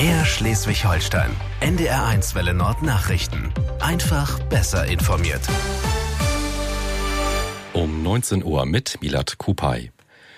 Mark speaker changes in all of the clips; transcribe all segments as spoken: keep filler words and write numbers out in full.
Speaker 1: Air Schleswig-Holstein. N D R eins Welle Nord Nachrichten. Einfach besser informiert.
Speaker 2: Um neunzehn Uhr mit Milad Kupay.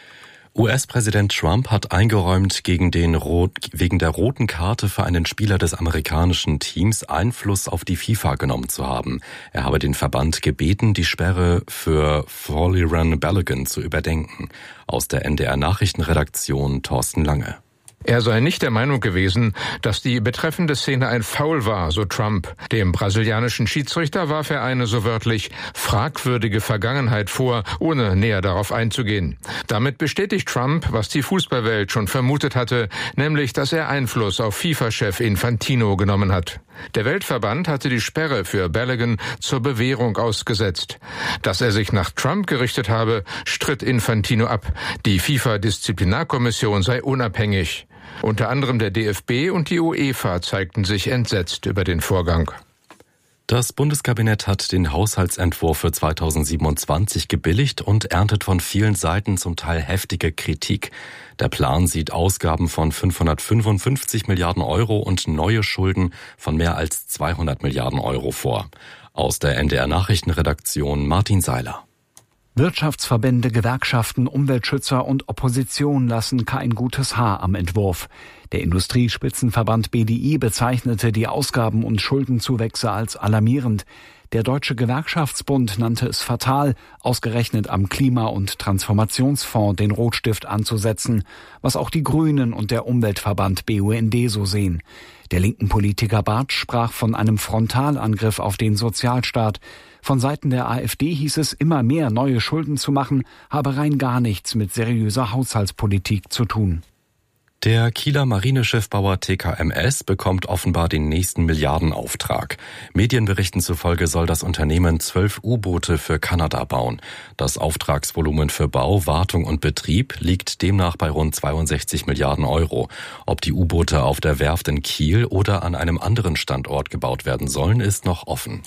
Speaker 2: U S-Präsident Trump hat eingeräumt, gegen den Rot, wegen der roten Karte für einen Spieler des amerikanischen Teams Einfluss auf die FIFA genommen zu haben. Er habe den Verband gebeten, die Sperre für Folarin Balogun zu überdenken. Aus der N D R-Nachrichtenredaktion Thorsten Lange.
Speaker 3: Er sei nicht der Meinung gewesen, dass die betreffende Szene ein Foul war, so Trump. Dem brasilianischen Schiedsrichter warf er eine so wörtlich fragwürdige Vergangenheit vor, ohne näher darauf einzugehen. Damit bestätigt Trump, was die Fußballwelt schon vermutet hatte, nämlich, dass er Einfluss auf FIFA-Chef Infantino genommen hat. Der Weltverband hatte die Sperre für Balogun zur Bewährung ausgesetzt. Dass er sich nach Trump gerichtet habe, stritt Infantino ab. Die FIFA-Disziplinarkommission sei unabhängig. Unter anderem der D F B und die UEFA zeigten sich entsetzt über den Vorgang.
Speaker 2: Das Bundeskabinett hat den Haushaltsentwurf für zweitausendsiebenundzwanzig gebilligt und erntet von vielen Seiten zum Teil heftige Kritik. Der Plan sieht Ausgaben von fünfhundertfünfundfünfzig Milliarden Euro und neue Schulden von mehr als zweihundert Milliarden Euro vor. Aus der N D R-Nachrichtenredaktion Martin Seiler.
Speaker 4: Wirtschaftsverbände, Gewerkschaften, Umweltschützer und Opposition lassen kein gutes Haar am Entwurf. Der Industriespitzenverband B D I bezeichnete die Ausgaben- und Schuldenzuwächse als alarmierend. Der Deutsche Gewerkschaftsbund nannte es fatal, ausgerechnet am Klima- und Transformationsfonds den Rotstift anzusetzen, was auch die Grünen und der Umweltverband B U N D so sehen. Der linken Politiker Bartsch sprach von einem Frontalangriff auf den Sozialstaat. Von Seiten der AfD hieß es, immer mehr neue Schulden zu machen, habe rein gar nichts mit seriöser Haushaltspolitik zu tun.
Speaker 2: Der Kieler Marineschiffbauer T K M S bekommt offenbar den nächsten Milliardenauftrag. Medienberichten zufolge soll das Unternehmen zwölf U-Boote für Kanada bauen. Das Auftragsvolumen für Bau, Wartung und Betrieb liegt demnach bei rund zweiundsechzig Milliarden Euro. Ob die U-Boote auf der Werft in Kiel oder an einem anderen Standort gebaut werden sollen, ist noch offen.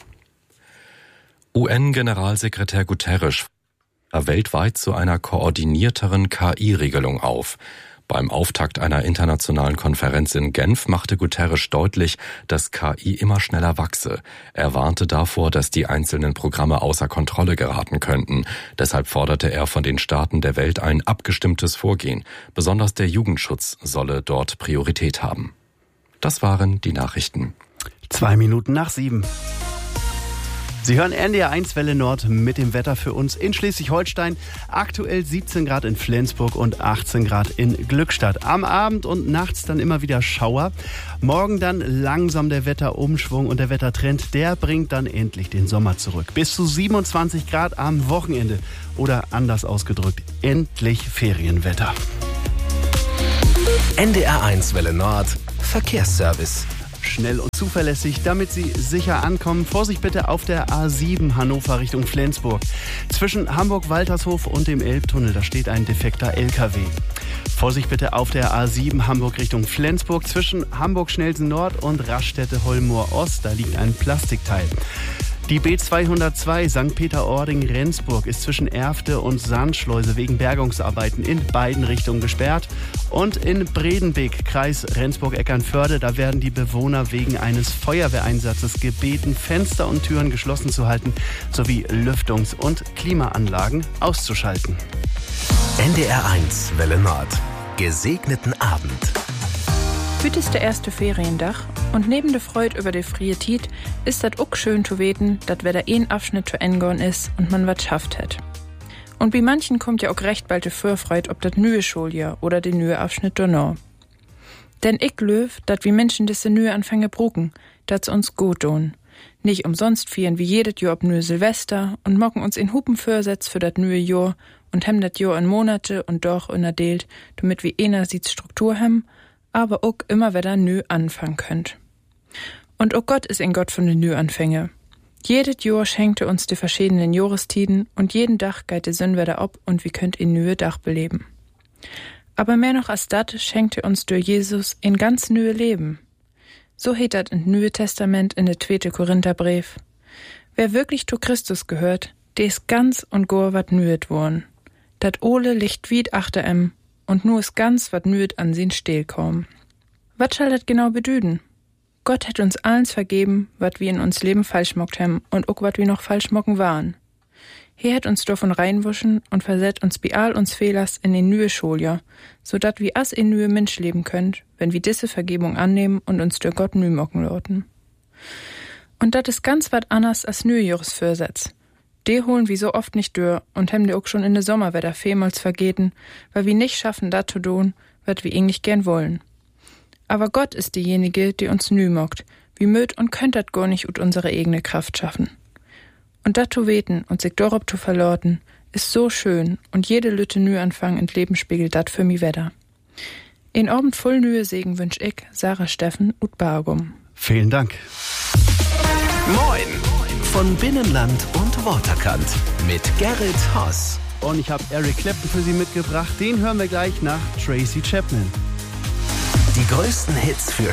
Speaker 2: U N-Generalsekretär Guterres ruft weltweit zu einer koordinierteren K I-Regelung auf. Beim Auftakt einer internationalen Konferenz in Genf machte Guterres deutlich, dass K I immer schneller wachse. Er warnte davor, dass die einzelnen Programme außer Kontrolle geraten könnten. Deshalb forderte er von den Staaten der Welt ein abgestimmtes Vorgehen. Besonders der Jugendschutz solle dort Priorität haben. Das waren die Nachrichten.
Speaker 5: Zwei Minuten nach sieben. Sie hören N D R eins Welle Nord mit dem Wetter für uns in Schleswig-Holstein. Aktuell siebzehn Grad in Flensburg und achtzehn Grad in Glückstadt. Am Abend und nachts dann immer wieder Schauer. Morgen dann langsam der Wetterumschwung und der Wettertrend, der bringt dann endlich den Sommer zurück. Bis zu siebenundzwanzig Grad am Wochenende. Oder anders ausgedrückt, endlich Ferienwetter.
Speaker 1: N D R eins Welle Nord Verkehrsservice.
Speaker 5: Schnell und zuverlässig, damit Sie sicher ankommen. Vorsicht bitte auf der A sieben Hannover Richtung Flensburg. Zwischen Hamburg-Waltershof und dem Elbtunnel, da steht ein defekter L K W. Vorsicht bitte auf der A sieben Hamburg Richtung Flensburg. Zwischen Hamburg-Schnelsen Nord und Raststätte-Holmoor Ost, da liegt ein Plastikteil. Die B zweihundertzwei Sankt Peter-Ording-Rendsburg ist zwischen Erfte und Sandschleuse wegen Bergungsarbeiten in beiden Richtungen gesperrt. Und in Bredenbek, Kreis Rendsburg-Eckernförde, da werden die Bewohner wegen eines Feuerwehreinsatzes gebeten, Fenster und Türen geschlossen zu halten, sowie Lüftungs- und Klimaanlagen auszuschalten.
Speaker 1: N D R eins Welle Nord. Gesegneten Abend.
Speaker 6: Heute ist der erste Feriendach und neben der Freude über die frie Tiet ist das auch schön zu weten, dass wer da ein Abschnitt zu Ende ist und man was schafft hat. Und bei manchen kommt ja auch recht bald die Vorfreude ob das neue Schuljahr oder den neue Abschnitt danach. Denn ich löw, dass wir Menschen das neue anfangen brucken, dass uns gut tun. Nicht umsonst feiern wie jedes Jahr ob neue Silvester und mocken uns in Hupen vorsetz für das neue Jahr und hem das Jahr in Monate und doch unerdeelt, damit wir einerseits Struktur haben, aber auch immer wieder neu anfangen könnt. Und auch Gott ist ein Gott von den Neuanfänge. Jedes Jahr schenkt er uns die verschiedenen Jahrestiden und jeden Tag geht die Sünde wieder ab und wir könnt ein neues Dach beleben. Aber mehr noch als das schenkt er uns durch Jesus ein ganz neues Leben. So heet das im Neue Testament in der zweiten Korintherbrief. Wer wirklich zu Christus gehört, der ist ganz und gar wat neuet worden. Dat Ole liegt wied achter em und nur ist ganz wat nüt an sin Stehl kommen. Was soll das genau bedüden? Gott hat uns allens vergeben, wat wir in uns Leben falsch mockt haben und auch wat wir noch falsch mocken waren. He hat uns davon reinwuschen und versetzt uns bei all uns Fehlers in den nühe Scholja, so dat wir as in nühe Mensch leben könnt, wenn wir diese Vergebung annehmen und uns durch Gott nü mocken loten. Und dat is ganz wat anders als nühe Jahres Vorsätz. De holen wir so oft nicht durch und hem de auch schon in de Sommerwetter vielmals vergeten, weil wir nicht schaffen, dat zu tun, wat wir eigentlich gern wollen. Aber Gott ist diejenige, die uns nü mockt, wie möt und könnt dat gar nicht ut unsere eigene Kraft schaffen. Und dat zu weten und sich dorob zu verlorten, ist so schön und jede Lütte Nüanfang in Leben spiegelt dat für mi Wetter. In Abend voll Nühe Segen wünsch ich, Sarah Steffen ut Bargum.
Speaker 5: Vielen Dank.
Speaker 1: Moin von Binnenland und Waterkant mit Gerrit Haas.
Speaker 5: Und ich habe Eric Clapton für Sie mitgebracht. Den hören wir gleich nach Tracy Chapman.
Speaker 1: Die größten Hits für